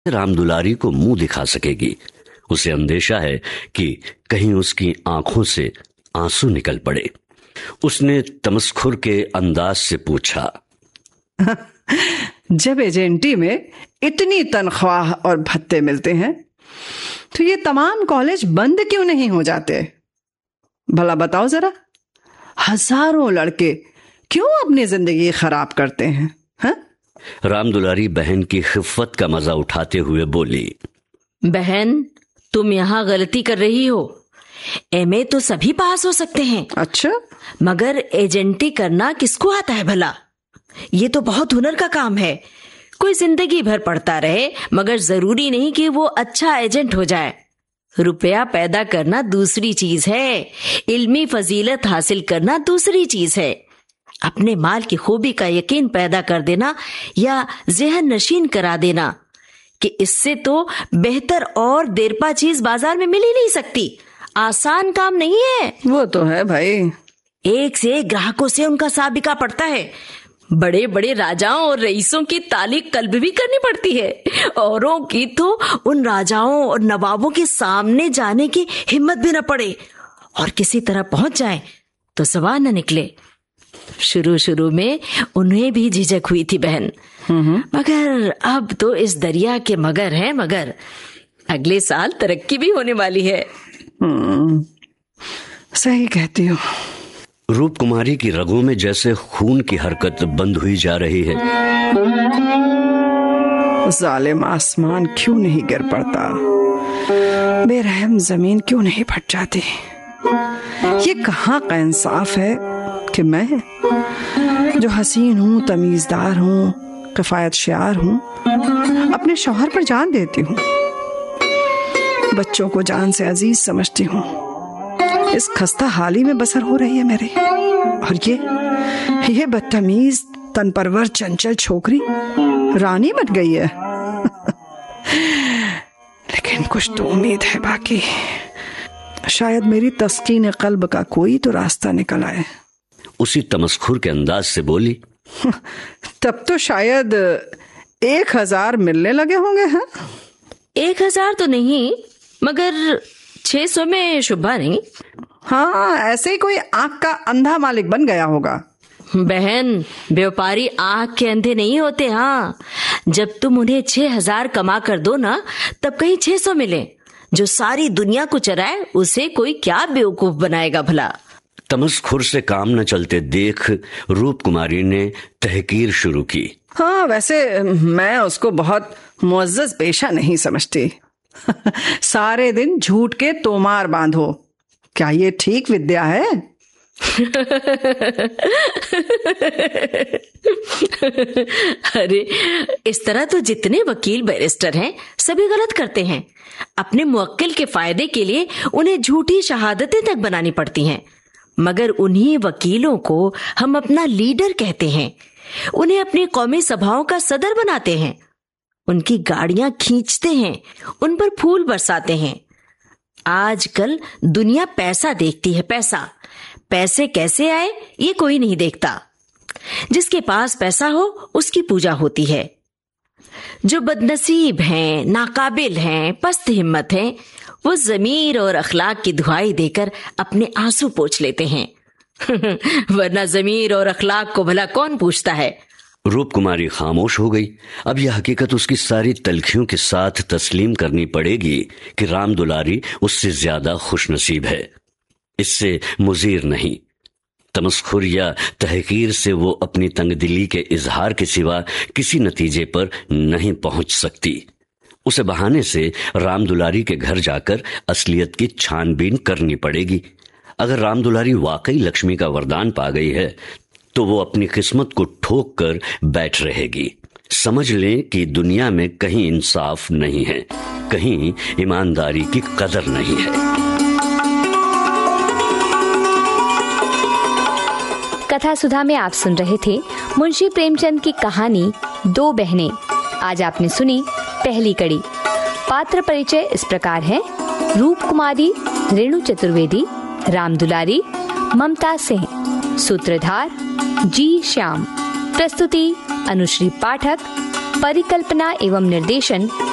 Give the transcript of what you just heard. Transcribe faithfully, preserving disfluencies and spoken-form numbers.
रामदुलारी को मुंह दिखा सकेगी। उसे अंदेशा है कि कहीं उसकी आंखों से आंसू निकल पड़े। उसने तमस्खुर के अंदाज से पूछा, जब एजेंटी में इतनी तनख्वाह और भत्ते मिलते हैं तो ये तमाम कॉलेज बंद क्यों नहीं हो जाते? भला बताओ जरा, हजारों लड़के क्यों अपनी जिंदगी खराब करते हैं? हा? रामदुलारी बहन की खिफ़्फ़त का मजा उठाते हुए बोली, बहन, तुम यहाँ गलती कर रही हो। एमए तो सभी पास हो सकते हैं। अच्छा, मगर एजेंटी करना किसको आता है भला? ये तो बहुत हुनर का काम है। कोई जिंदगी भर पढ़ता रहे, मगर जरूरी नहीं कि वो अच्छा एजेंट हो जाए। रुपया पैदा करना दूसरी चीज है, इल्मी फजीलत हासिल करना दूसरी चीज है। अपने माल की खूबी का यकीन पैदा कर देना या ज़हन नशीन करा देना कि इससे तो बेहतर और देरपा चीज बाजार में मिल ही नहीं सकती, आसान काम नहीं है। वो तो है भाई। एक से एक ग्राहकों से उनका साबिका पड़ता है। बड़े बड़े राजाओं और रईसों की तालीक कल्ब भी करनी पड़ती है। औरों की तो उन राजाओं और नवाबों के सामने जाने की हिम्मत भी न पड़े, और किसी तरह पहुंच जाए तो जबान न निकले। शुरू शुरू में उन्हें भी झिझक हुई थी बहन, मगर अब तो इस दरिया के मगर हैं मगर। अगले साल तरक्की भी होने वाली है। हम्म, सही कहती हो। रूप कुमारी की रगों में जैसे खून की हरकत बंद हुई जा रही है। जालिम आसमान क्यों नहीं गिर पड़ता, बेरहम जमीन क्यों नहीं फट जाती? ये कहाँ का इंसाफ है कि मैं जो हसीन हूँ, तमीजदार हूँ, किफायत शार हूँ, अपने शौहर पर जान देती हूँ, बच्चों को जान से अजीज समझती हूँ। इस खस्ता हाली में बसर हो रही है मेरी, और ये ये बदतमीज तनपरवर चंचल छोकरी रानी बन गई है। लेकिन कुछ तो उम्मीद है बाकी। शायद मेरी तस्कीन कल्ब का कोई तो रास्ता निकल आए। उसी तमस्खुर के अंदाज से बोली, तब तो शायद एक हजार मिलने लगे होंगे। हैं? एक हजार तो नहीं, मगर छह सौ में शुभा नहीं। हाँ, ऐसे ही कोई आंख का अंधा मालिक बन गया होगा। बहन, व्यापारी आंख के अंधे नहीं होते। हाँ, जब तुम उन्हें छह हजार कमा कर दो ना, तब कहीं छह सौ मिले। जो सारी दुनिया को चराए उसे कोई क्या बेवकूफ बनाएगा भला? तमस्खुर से काम न चलते देख रूप कुमारी ने तहकीर शुरू की। हाँ, वैसे मैं उसको बहुत मुअज्जज पेशा नहीं समझती। सारे दिन झूठ के तोमार बांधो, क्या ये ठीक विद्या है? अरे, इस तरह तो जितने वकील बैरिस्टर हैं सभी गलत करते हैं। अपने मुवक्किल के फायदे के लिए उन्हें झूठी शहादतें तक बनानी पड़ती हैं, मगर उन्हीं वकीलों को हम अपना लीडर कहते हैं। उन्हें अपनी कौमी सभाओं का सदर बनाते हैं, उनकी गाड़ियां खींचते हैं, उन पर फूल बरसाते हैं। आजकल दुनिया पैसा देखती है, पैसा। पैसे कैसे आए ये कोई नहीं देखता। जिसके पास पैसा हो उसकी पूजा होती है। जो बदनसीब हैं, नाकाबिल हैं, पस्त हिम्मत हैं, वो ज़मीर और अखलाक की दुहाई देकर अपने आंसू पोंछ लेते हैं। वरना ज़मीर और अखलाक को भला कौन पूछता है? रूप कुमारी खामोश हो गई। अब यह हकीकत उसकी सारी तलखियों के साथ तस्लीम करनी पड़ेगी कि रामदुलारी उससे ज्यादा खुशनसीब है, इससे मुजीर नहीं। तमस्खुर या तहकीर से वो अपनी तंगदिली के इजहार के सिवा किसी नतीजे पर नहीं पहुंच सकती। उसे बहाने से रामदुलारी के घर जाकर असलियत की छानबीन करनी पड़ेगी। अगर रामदुलारी वाकई लक्ष्मी का वरदान पा गई है तो वो अपनी किस्मत को ठोक कर बैठ रहेगी। समझ लें कि दुनिया में कहीं इंसाफ नहीं है, कहीं ईमानदारी की कदर नहीं है। कथा सुधा में आप सुन रहे थे मुंशी प्रेमचंद की कहानी दो बहनें। आज आपने सुनी पहली कड़ी। पात्र परिचय इस प्रकार है: रूप कुमारी रेणु चतुर्वेदी, रामदुलारी ममता सिंह, सूत्रधार जी श्याम, प्रस्तुति अनुश्री पाठक, परिकल्पना एवं निर्देशन